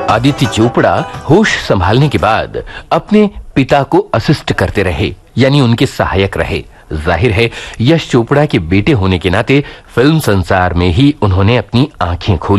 आदित्य चोपड़ा होश संभालने के बाद अपने पिता को असिस्ट करते रहे, यानी उनके सहायक रहे। जाहिर है यश चोपड़ा के बेटे होने के नाते फिल्म संसार में ही उन्होंने अपनी आंखें खोली।